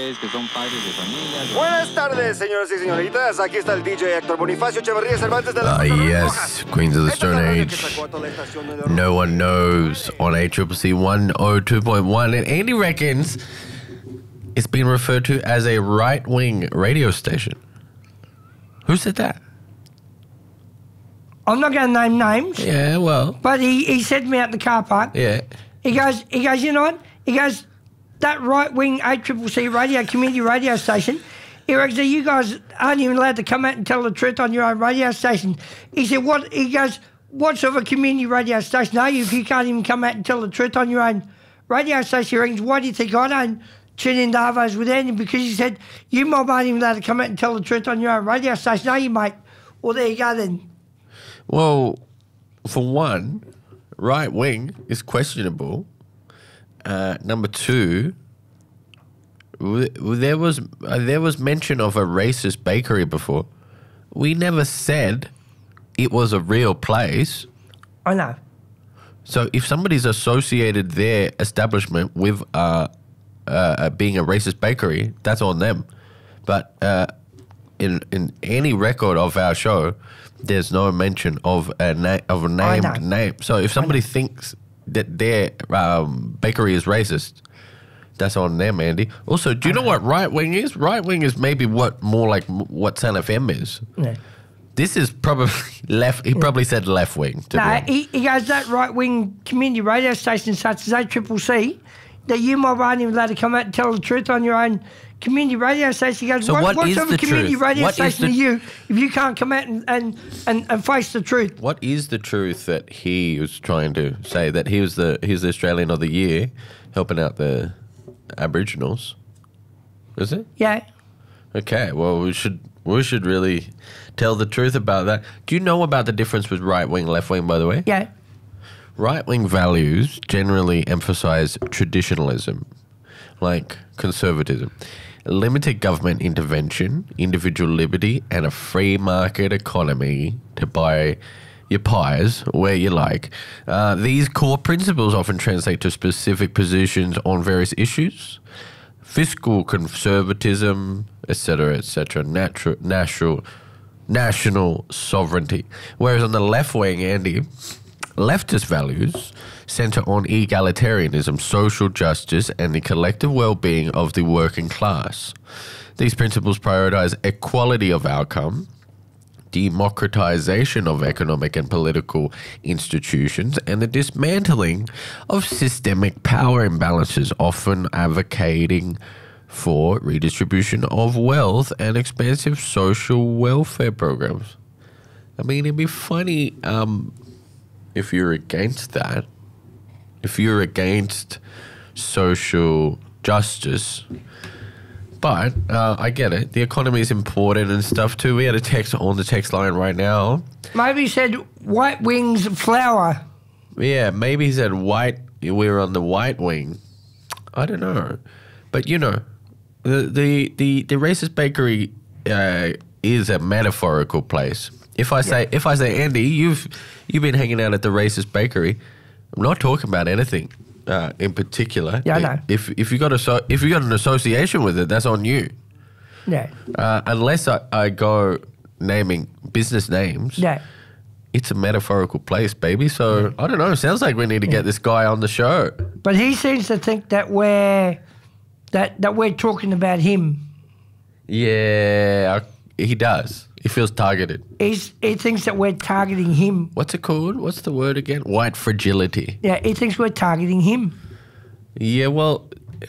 Buenas tardes, señoras y señoritas. Aquí está el DJ Héctor Bonifacio Echeverría Cervantes de la yes, Queens of the Stone Age. No one knows on ACCC 102.1. And Andy reckons it's been referred to as a right-wing radio station. Who said that? I'm not going to name names. Yeah, well. But he said to me at the car park. Yeah. He goes, you know what? He goes, that right-wing ACCC radio, community radio station, he reckons that you guys aren't even allowed to come out and tell the truth on your own radio station. He said, what? He goes, what sort of a community radio station are you if you can't even come out and tell the truth on your own radio station? He reckons, why do you think I don't tune into Arvos with Andy? Because he said, you mob aren't even allowed to come out and tell the truth on your own radio station, are you, mate? Well, there you go then. Well, for one, right wing is questionable. Number two, there was mention of a racist bakery before. We never said it was a real place. I know. So if somebody's associated their establishment with being a racist bakery, that's on them. But in any record of our show, there's no mention of a named name. So if somebody thinks that their bakery is racist, that's on them, Andy. Also, do you know what right wing is? Right wing is maybe more like what San FM is. Yeah. This is probably left. He probably said left wing. He goes, that right wing community radio station such as ACCC, that you mob aren't even allowed to come out and tell the truth on your own community radio station. He goes, so what is sort of the community truth? radio station are you if you can't come out and face the truth? What is the truth that he was trying to say, that he's the Australian of the Year, helping out the Aboriginals? Is it? Yeah. Okay. Well, we should really tell the truth about that. Do you know about the difference with right wing, left wing? By the way. Yeah. Right wing values generally emphasize traditionalism, like conservatism, limited government intervention, individual liberty, and a free market economy to buy your pies where you like. These core principles often translate to specific positions on various issues: fiscal conservatism, etc., national sovereignty. Whereas on the left wing, Andy, leftist values center on egalitarianism, social justice, and the collective well-being of the working class. These principles prioritize equality of outcome, democratization of economic and political institutions, and the dismantling of systemic power imbalances, often advocating for redistribution of wealth and expansive social welfare programs. I mean, it'd be funny if you're against that, if you're against social justice. But I get it. The economy is important and stuff too. We had a text on the text line right now. Maybe he said white wings flower. Yeah, maybe he said white. We're on the white wing. I don't know. But you know, the racist bakery is a metaphorical place. If I say Andy, you've been hanging out at the racist bakery, I'm not talking about anything in particular. Yeah, I know. If you got an association with it, that's on you. Yeah. Unless I go naming business names. Yeah. It's a metaphorical place, baby. So I don't know. Sounds like we need to get this guy on the show. But he seems to think that we're talking about him. Yeah, he does. He feels targeted. He thinks that we're targeting him. What's it called? What's the word again? White fragility. Yeah, he thinks we're targeting him. Yeah, well,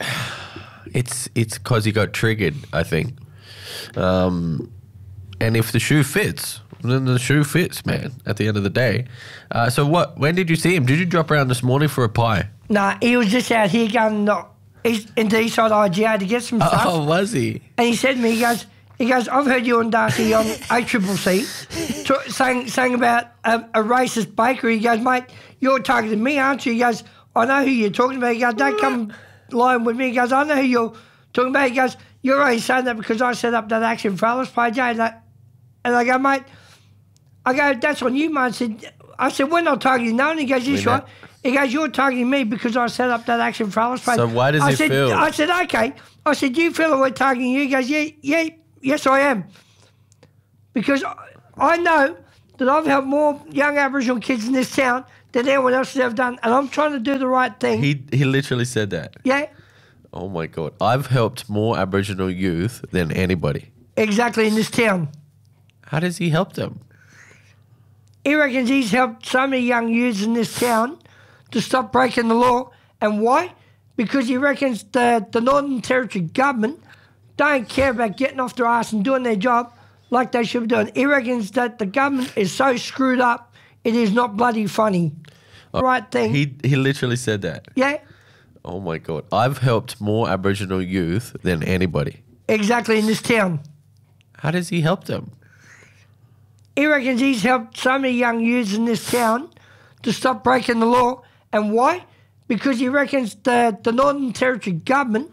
it's because he got triggered, I think. And if the shoe fits, then the shoe fits, man, at the end of the day. So when did you see him? Did you drop around this morning for a pie? Nah, he was just out here going into Eastside IGA to get some stuff. Oh, was he? And he said to me, he goes, I've heard you and Darcy on ACCC saying about a racist bakery. He goes, mate, you're targeting me, aren't you? He goes, I know who you're talking about. He goes, don't come lying with me. He goes, I know who you're talking about. He goes, you're only saying that because I set up that Action for Alice page. And I go, mate, that's on you, mate. I said, we're not targeting no one. He goes, yes, right. He goes, you're targeting me because I set up that Action for Alice page. So why does he feel? I said, okay. I said, do you feel that we're targeting you? He goes, yes, I am. Because I know that I've helped more young Aboriginal kids in this town than anyone else has ever done, and I'm trying to do the right thing. He literally said that. Yeah, Oh my God. I've helped more Aboriginal youth than anybody. exactly, in this town. How does he help them? He reckons he's helped so many young youths in this town to stop breaking the law. And why? Because he reckons the Northern Territory government don't care about getting off their ass and doing their job like they should be doing. He reckons that the government is so screwed up, it is not bloody funny. Right thing. He literally said that. Yeah, Oh my God. I've helped more Aboriginal youth than anybody. exactly, in this town. How does he help them? He reckons he's helped so many young youths in this town to stop breaking the law. And why? Because he reckons the Northern Territory government